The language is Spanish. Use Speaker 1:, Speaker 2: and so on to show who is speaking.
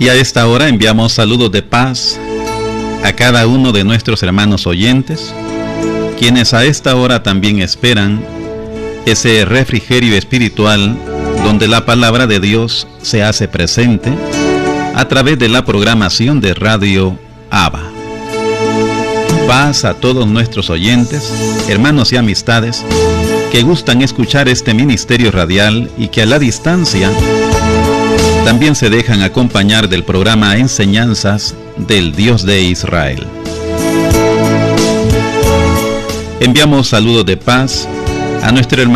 Speaker 1: Y a esta hora enviamos saludos de paz a cada uno de nuestros hermanos oyentes, quienes a esta hora también esperan ese refrigerio espiritual donde la palabra de Dios se hace presente a través de la programación de Radio Abba. Paz a todos nuestros oyentes, hermanos y amistades que gustan escuchar este ministerio radial y que a la distancia también se dejan acompañar del programa Enseñanzas del Dios de Israel. Enviamos saludos de paz a nuestro hermano